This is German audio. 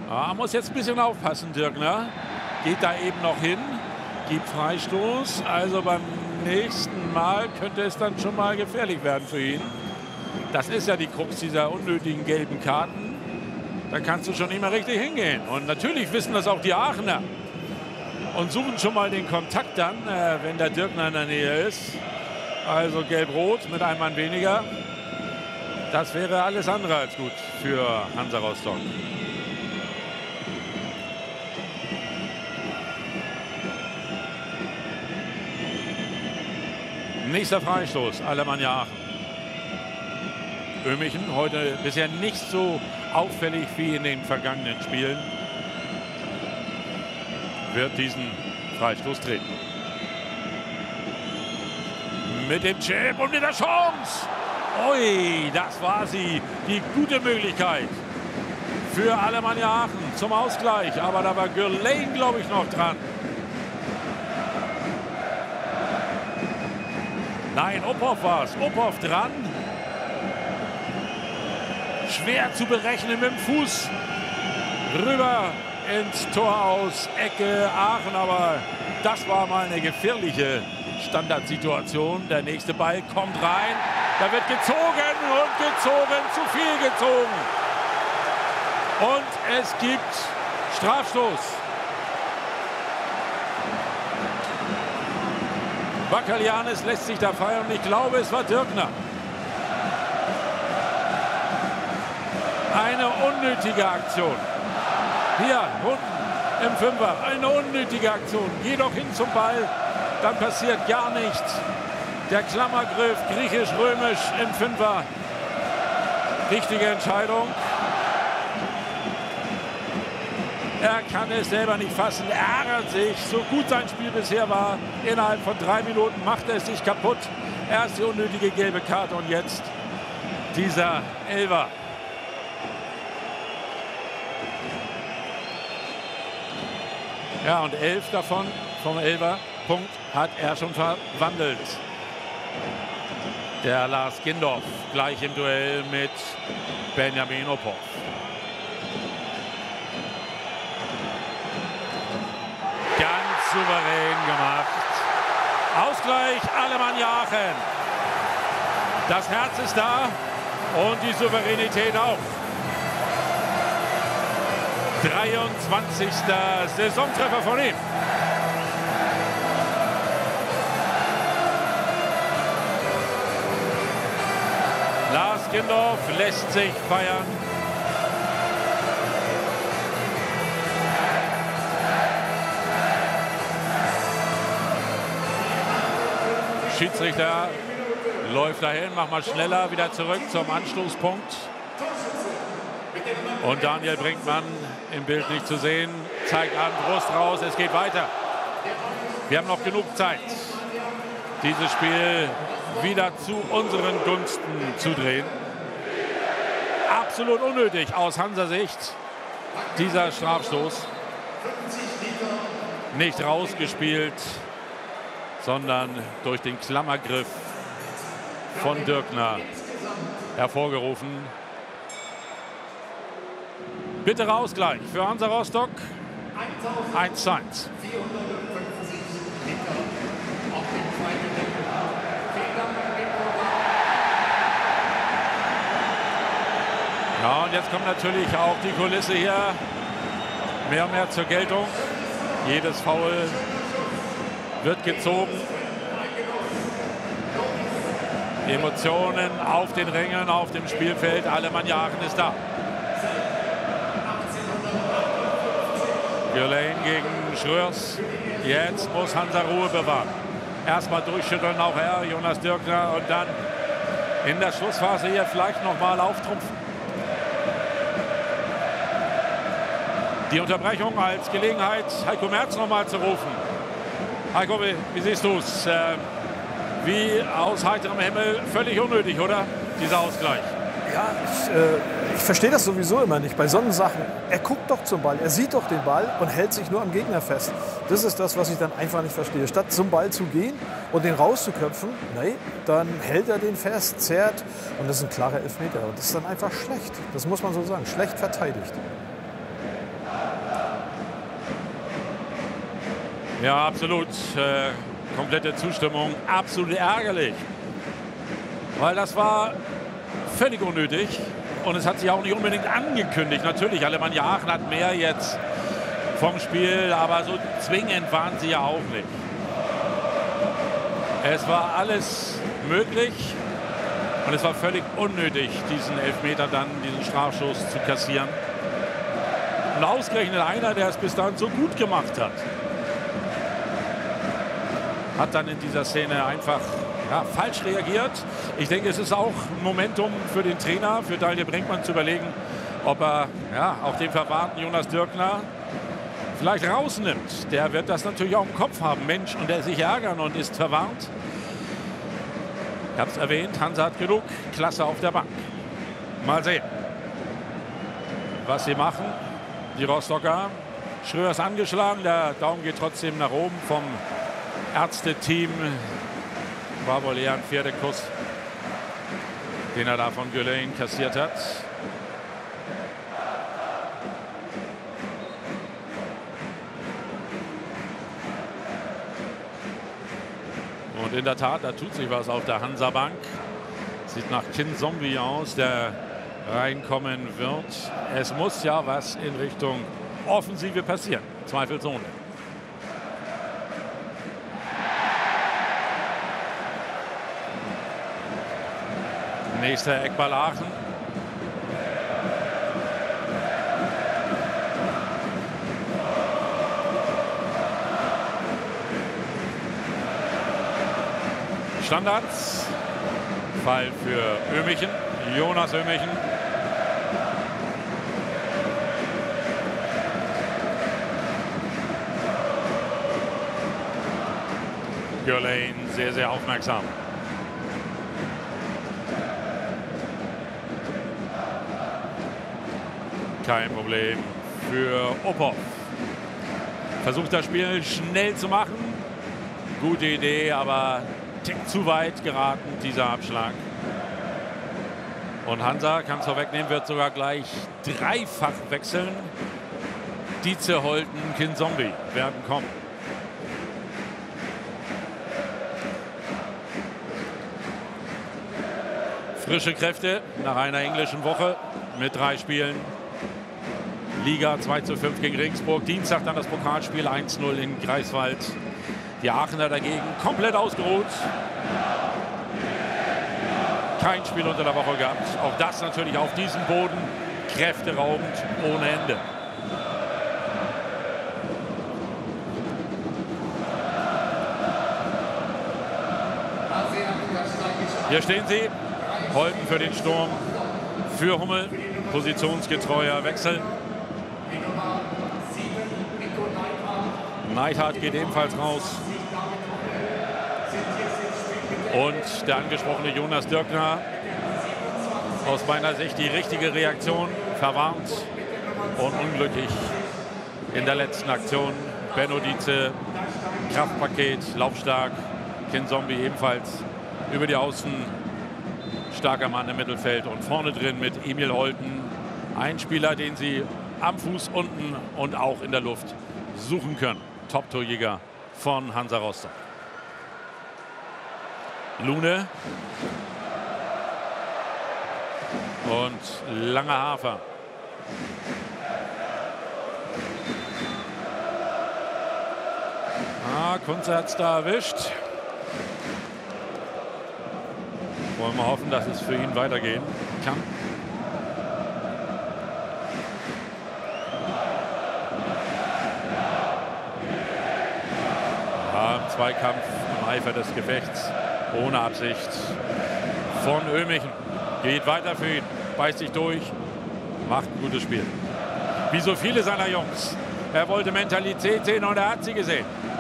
Ja, muss jetzt ein bisschen aufpassen, Dirkner. Geht da eben noch hin, gibt Freistoß. Also beim nächsten Mal könnte es dann schon mal gefährlich werden für ihn. Das ist ja die Krux dieser unnötigen gelben Karten. Da kannst du schon nicht mehr richtig hingehen. Und natürlich wissen das auch die Aachener. Und suchen schon mal den Kontakt dann, wenn der Dirkner in der Nähe ist. Also gelb-rot mit einem Mann weniger. Das wäre alles andere als gut für Hansa Rostock. Nächster Freistoß, Alemannia Aachen. Ömichen heute bisher nicht so auffällig wie in den vergangenen Spielen. Wird diesen Freistoß treten. Mit dem Chip und mit der Chance. Ui, das war sie. Die gute Möglichkeit für Alemannia Aachen zum Ausgleich. Aber da war Gürlein, glaube ich, noch dran. Nein, Ophoff war es. Ophoff dran. Schwer zu berechnen mit dem Fuß. Rüber ins Tor aus Ecke Aachen. Aber das war mal eine gefährliche Standardsituation. Der nächste Ball kommt rein. Da wird gezogen und gezogen. Zu viel gezogen. Und es gibt Strafstoß. Bakalianis lässt sich da feiern und ich glaube, es war Dirkner. Eine unnötige Aktion. Hier, unten im Fünfer, eine unnötige Aktion. Geh doch hin zum Ball, dann passiert gar nichts. Der Klammergriff, griechisch-römisch im Fünfer. Richtige Entscheidung. Er kann es selber nicht fassen, er ärgert sich, so gut sein Spiel bisher war. Innerhalb von 3 Minuten macht er es sich kaputt. Erst die unnötige gelbe Karte und jetzt dieser Elfer. Ja, und 11 davon vom Elfer-Punkt hat er schon verwandelt. Der Lars Gindorf gleich im Duell mit Benjamin Ophoff. Ganz souverän gemacht. Ausgleich Alemannia Aachen. Das Herz ist da und die Souveränität auch. 23. Saisontreffer von ihm. Lars Gindorf lässt sich feiern. Schiedsrichter läuft dahin, macht mal schneller, wieder zurück zum Anstoßpunkt. Und Daniel Brinkmann im Bild nicht zu sehen, zeigt an, Brust raus, es geht weiter. Wir haben noch genug Zeit, dieses Spiel wieder zu unseren Gunsten zu drehen. Absolut unnötig aus Hansa-Sicht, dieser Strafstoß. Nicht rausgespielt, sondern durch den Klammergriff von Dirkner hervorgerufen. Bitterer Ausgleich für Hansa Rostock. 1:1. Ja, und jetzt kommt natürlich auch die Kulisse hier mehr und mehr zur Geltung. Jedes Foul wird gezogen. Die Emotionen auf den Rängen, auf dem Spielfeld. Alemannia Aachen ist da. Gürlein gegen Schröers. Jetzt muss Hansa Ruhe bewahren. Erstmal durchschütteln auch er, Jonas Dirkner, und dann in der Schlussphase hier vielleicht noch mal auftrumpfen. Die Unterbrechung als Gelegenheit, Heiko Merz noch mal zu rufen. Heiko, wie siehst du es? Wie aus heiterem Himmel, völlig unnötig, oder? Dieser Ausgleich. Ja, ich verstehe das sowieso immer nicht. Bei solchen Sachen, er guckt doch zum Ball, er sieht doch den Ball und hält sich nur am Gegner fest. Das ist das, was ich dann einfach nicht verstehe. Statt zum Ball zu gehen und den rauszuköpfen, nee, dann hält er den fest, zerrt und das ist ein klarer Elfmeter. Und das ist dann einfach schlecht. Das muss man so sagen, schlecht verteidigt. Ja, absolut. Komplette Zustimmung. Absolut ärgerlich. Weil das war völlig unnötig. Und es hat sich auch nicht unbedingt angekündigt. Natürlich, Alemannia Aachen hat mehr jetzt vom Spiel, aber so zwingend waren sie ja auch nicht. Es war alles möglich und es war völlig unnötig, diesen Elfmeter dann, diesen Strafstoß zu kassieren. Und ausgerechnet einer, der es bis dahin so gut gemacht hat dann in dieser Szene einfach falsch reagiert. Ich denke, es ist auch ein Momentum für den Trainer, für Daniel Brinkmann zu überlegen, ob er auch den verwahrten Jonas Dürkner vielleicht rausnimmt. Der wird das natürlich auch im Kopf haben. Mensch, und der sich ärgern und ist verwarnt. Ich habe es erwähnt, Hansa hat genug Klasse auf der Bank. Mal sehen, was sie machen. Die Rostocker. Schröer ist angeschlagen, der Daumen geht trotzdem nach oben vom Ärzteteam. War wohl eher ein Pferdekuss, den er da von Gülein kassiert hat. Und in der Tat, da tut sich was auf der Hansa-Bank. Sieht nach Kinzombie aus, der reinkommen wird. Es muss ja was in Richtung Offensive passieren, zweifelsohne. Nächster Eckball Aachen. Standards. Fall für Ömichen. Jonas Ömichen. Gülein sehr, sehr aufmerksam. Kein Problem für Opov. Versucht das Spiel schnell zu machen. Gute Idee, aber tick zu weit geraten, dieser Abschlag. Und Hansa, kann es vorwegnehmen, wird sogar gleich dreifach wechseln. Dietze, Holten, Kinzombie werden kommen. Frische Kräfte nach einer englischen Woche mit 3 Spielen. Liga 2:5 gegen Regensburg. Dienstag dann das Pokalspiel 1:0 in Greifswald. Die Aachener dagegen komplett ausgeruht. Kein Spiel unter der Woche gehabt. Auch das natürlich auf diesem Boden kräfteraubend ohne Ende. Hier stehen sie. Holten für den Sturm. Für Hummel. Positionsgetreuer Wechsel. Neidhardt geht ebenfalls raus. Und der angesprochene Jonas Dürkner. Aus meiner Sicht die richtige Reaktion. Verwarnt und unglücklich in der letzten Aktion. Benno Dietze, Kraftpaket, laufstark. Kinzombie ebenfalls über die Außen. Starker Mann im Mittelfeld und vorne drin mit Emil Holten. Ein Spieler, den sie am Fuß unten und auch in der Luft suchen können. Top-Torjäger von Hansa Rostock. Lune. Und Langer Hafer. Kunze hat es da erwischt. Wollen wir hoffen, dass es für ihn weitergehen kann. Im Zweikampf, im Eifer des Gefechts, ohne Absicht von Ömichen. Geht weiter für ihn, beißt sich durch, macht ein gutes Spiel. Wie so viele seiner Jungs. Er wollte Mentalität sehen und er hat sie gesehen.